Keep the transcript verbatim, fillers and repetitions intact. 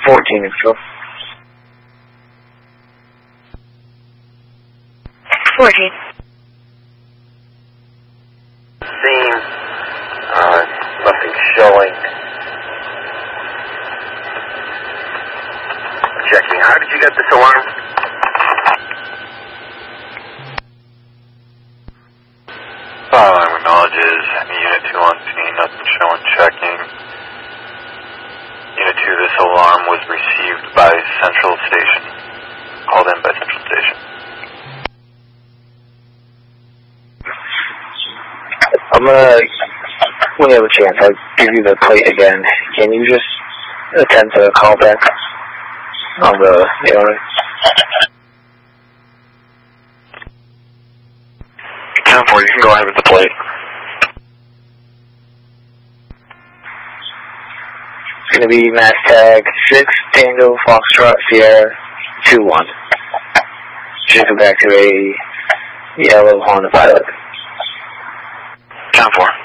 fourteen, if you fourteen. Scene. Uh, nothing showing. Checking. How did you get this alarm? File alarm acknowledges Unit two on scene, nothing showing, checking. Unit two, this alarm was received by Central Station. Called in by Central Station. I'm gonna, when you have a chance, I'll give you the plate again. Can you just attempt to call back on the, the owner? ten four, you can go ahead with the plate. It's gonna be mass tag six Tango Foxtrot Sierra two one. Should go back to a yellow Honda Pilot. ten four.